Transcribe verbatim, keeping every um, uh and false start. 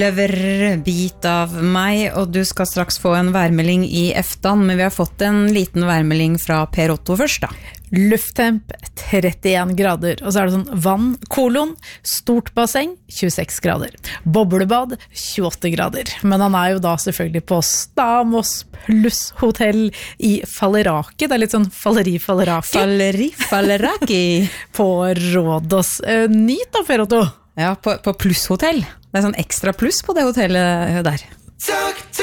Lever bit av meg, og du skal straks få en værmelding I Eftan, men vi har fått en liten værmelding fra Per Otto først da. Lufttemp trettien grader, og så er det sånn vann, kolon, stort basseng, tjueseks grader. Boblebad, tjueåtte grader. Men han er jo da selvfølgelig på Stamos pluss hotell I Falleraki. Det er litt sånn falleri-falleraki. Falleri-falleraki. På Rådås. Nyt da, Per Otto. Ja, på, på plusshotell. Det er sånn ekstra pluss på det hotellet der.